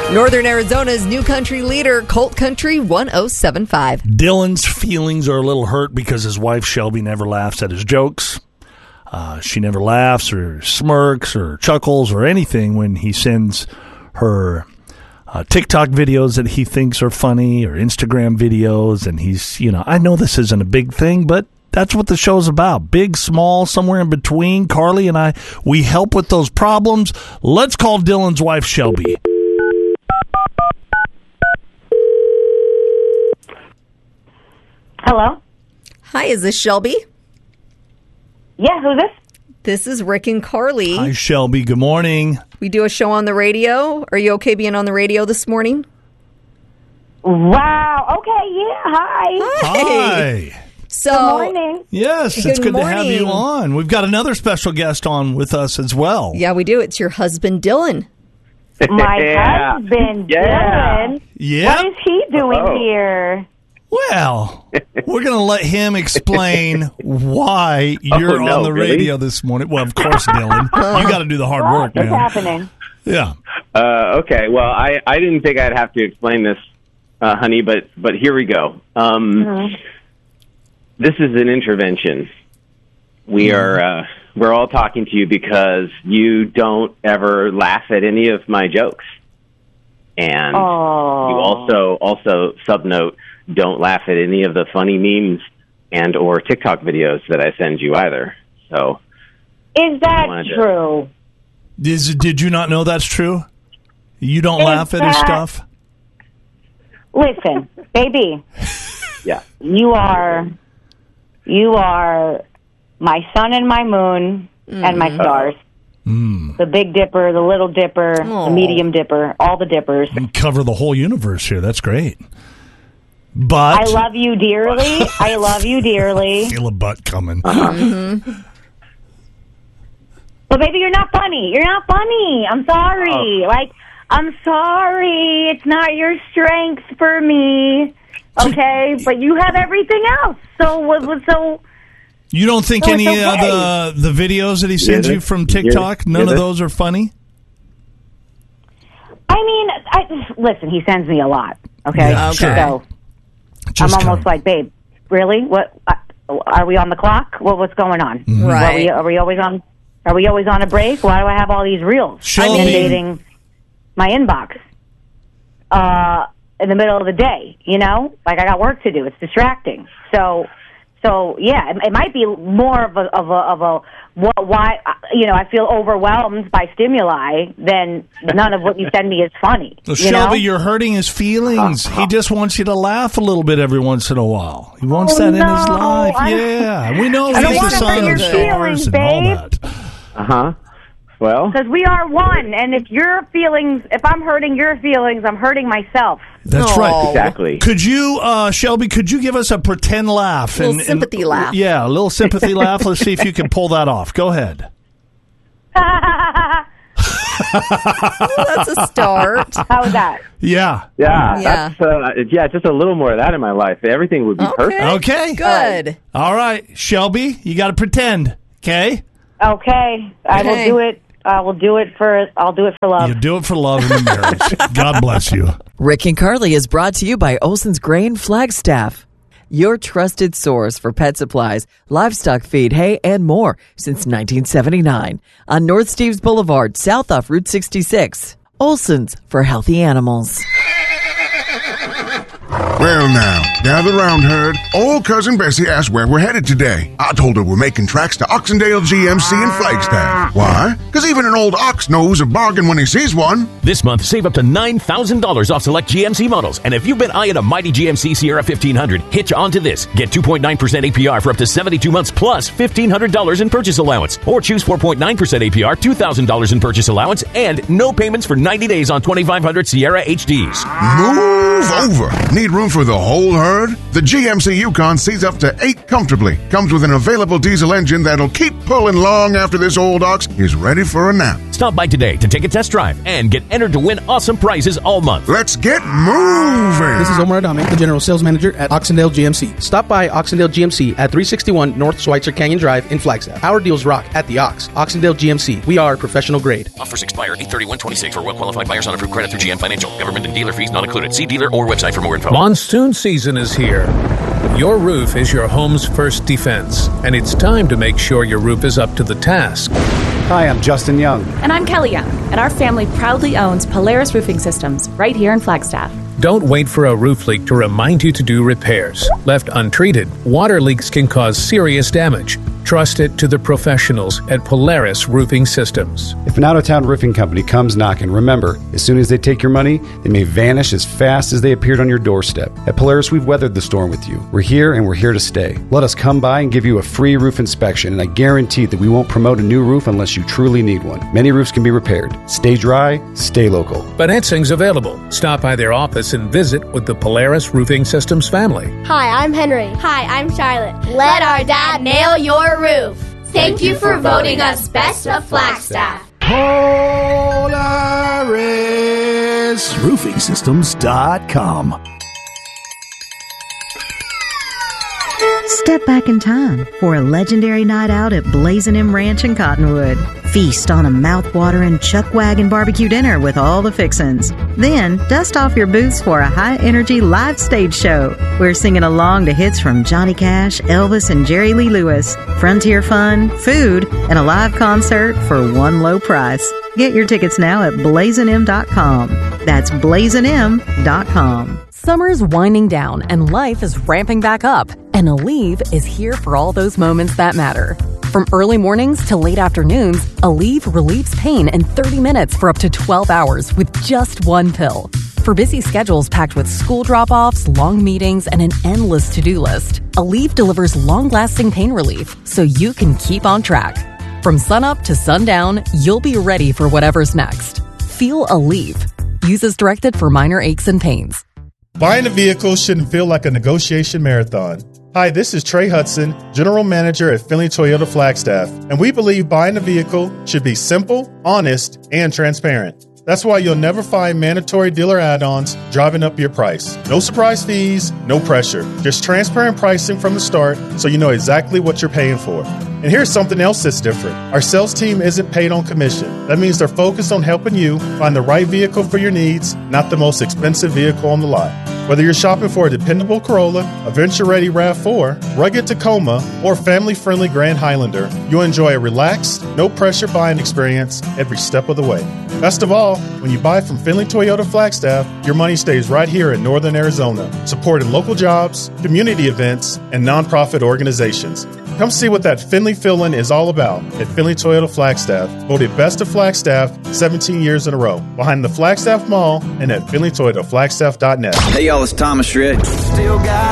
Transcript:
Northern Arizona's new country leader, Colt Country 1075. Dylan's feelings are a little hurt because his wife, Shelby, never laughs at his jokes. She never laughs or smirks or chuckles or anything when he sends her TikTok videos that he thinks are funny or Instagram videos. And he's, I know this isn't a big thing, but that's what the show's about. Big, small, somewhere in between. Carly and I, we help with those problems. Let's call Dylan's wife, Shelby. Hello? Hi, is this Shelby? Yeah, who's this? This is Rick and Carly. Hi, Shelby. Good morning. We do a show on the radio. Are you okay being on the radio this morning? Wow. Okay, yeah. Hi. Hi. So, Good morning. Yes, it's good to have you on. We've got another special guest on with us as well. Yeah, we do. It's your husband, Dylan. My husband, Dylan. Yeah. What is he doing here? Well, we're going to let him explain why you're on the radio this morning. Well, of course, Dylan. You got to do the hard work, man. What's happening? Yeah. Okay, well, I didn't think I'd have to explain this, honey, but here we go. This is an intervention. We're all talking to you because you don't ever laugh at any of my jokes. And you also subnote, don't laugh at any of the funny memes and or TikTok videos that I send you either. So, is that true? Did you not know that's true? You don't laugh at his stuff? Listen, baby. Yeah. You are my sun and my moon and my stars. The Big Dipper, the Little Dipper, the Medium Dipper, all the dippers. You cover the whole universe here. That's great. But I love you dearly. I love you dearly. Feel a butt coming. But baby, you're not funny. You're not funny. I'm sorry. I'm sorry. It's not your strength for me. Okay, but you have everything else. So you don't think any of the videos that he sends you from TikTok, none of those are funny? I mean, listen, he sends me a lot. Okay, Yeah, sure. So Just I'm almost like, babe, really? What? Are we on the clock? What's going on? Right. Are we always on? Are we always on a break? Why do I have all these reels inundating my inbox in the middle of the day? Like I got work to do. It's distracting. So yeah, it might be more of a why I feel overwhelmed by stimuli than none of what you send me is funny. So Shelby, you're hurting his feelings. He just wants you to laugh a little bit every once in a while. He wants that in his life. Yeah, we know he's the son of stars and all that. Well, because we are one, and if I'm hurting your feelings, I'm hurting myself. That's right. Exactly. Could you, Shelby, give us a pretend laugh? A little sympathy laugh. Yeah, a little sympathy laugh. Let's see if you can pull that off. Go ahead. That's a start. How was that? Yeah. Yeah. That's, just a little more of that in my life. Everything would be perfect. Okay. Good. All right, Shelby, you got to pretend. Okay. Okay. I will do it. I'll do it for love. You do it for love and marriage. God bless you. Rick and Carly is brought to you by Olson's Grain Flagstaff, your trusted source for pet supplies, livestock feed, hay, and more since 1979 on North Steves Boulevard, south off Route 66. Olson's for healthy animals. Well now, gather round, herd. Old Cousin Bessie asked where we're headed today. I told her we're making tracks to Oxendale GMC in Flagstaff. Why? Because even an old ox knows a bargain when he sees one. This month, save up to $9,000 off select GMC models. And if you've been eyeing a mighty GMC Sierra 1500, hitch on to this. Get 2.9% APR for up to 72 months plus $1,500 in purchase allowance. Or choose 4.9% APR, $2,000 in purchase allowance, and no payments for 90 days on 2500 Sierra HDs. Move over. Need room for the whole herd? The GMC Yukon seats up to 8 comfortably. Comes with an available diesel engine that'll keep pulling long after this old ox is ready for a nap. Stop Stop by today to take a test drive and get entered to win awesome prizes all month. Let's get moving. This is Omar Adame, the General Sales Manager at Oxendale GMC. Stop by Oxendale GMC at 361 North Schweitzer Canyon Drive in Flagstaff. Our deals rock at the Ox. Oxendale GMC. We are professional grade. Offers expire 8/31/26 for well-qualified buyers on approved credit through GM Financial. Government and dealer fees not included. See dealer or website for more info. Monsoon season is here. Your roof is your home's first defense, and it's time to make sure your roof is up to the task. Hi, I'm Justin Young. And I'm Kelly Young, and our family proudly owns Polaris Roofing Systems right here in Flagstaff. Don't wait for a roof leak to remind you to do repairs. Left untreated, water leaks can cause serious damage. Trust it to the professionals at Polaris Roofing Systems. If an out-of-town roofing company comes knocking, remember, as soon as they take your money, they may vanish as fast as they appeared on your doorstep. At Polaris, we've weathered the storm with you. We're here and we're here to stay. Let us come by and give you a free roof inspection, and I guarantee that we won't promote a new roof unless you truly need one. Many roofs can be repaired. Stay dry, stay local. Financing's available. Stop by their office and visit with the Polaris Roofing Systems family. Hi, I'm Henry. Hi, I'm Charlotte. Let our dad nail your roof. Thank you for voting us Best of Flagstaff. PolarisRoofingSystems.com. Step back in time for a legendary night out at Blazin' M Ranch in Cottonwood. Feast on a mouth-watering chuck wagon barbecue dinner with all the fixins'. Then dust off your boots for a high-energy live stage show. We're singing along to hits from Johnny Cash, Elvis, and Jerry Lee Lewis. Frontier fun, food, and a live concert for one low price. Get your tickets now at blazinm.com. That's blazinm.com. Summer's winding down and life is ramping back up. And Aleve is here for all those moments that matter. From early mornings to late afternoons, Aleve relieves pain in 30 minutes for up to 12 hours with just one pill. For busy schedules packed with school drop-offs, long meetings, and an endless to-do list, Aleve delivers long-lasting pain relief so you can keep on track. From sunup to sundown, you'll be ready for whatever's next. Feel Aleve. Use as directed for minor aches and pains. Buying a vehicle shouldn't feel like a negotiation marathon. Hi, this is Trey Hudson, General Manager at Finley Toyota Flagstaff, and we believe buying a vehicle should be simple, honest, and transparent. That's why you'll never find mandatory dealer add-ons driving up your price. No surprise fees, no pressure. Just transparent pricing from the start so you know exactly what you're paying for. And here's something else that's different. Our sales team isn't paid on commission. That means they're focused on helping you find the right vehicle for your needs, not the most expensive vehicle on the lot. Whether you're shopping for a dependable Corolla, a venture-ready RAV4, rugged Tacoma, or family-friendly Grand Highlander, you'll enjoy a relaxed, no-pressure buying experience every step of the way. Best of all, when you buy from Finley Toyota Flagstaff, your money stays right here in Northern Arizona, supporting local jobs, community events, and nonprofit organizations. Come see what that Finley feeling is all about at Finley Toyota Flagstaff, voted Best of Flagstaff 17 years in a row, behind the Flagstaff Mall and at FinleyToyotaFlagstaff.net. Hey y'all, it's Thomas Shred. Still got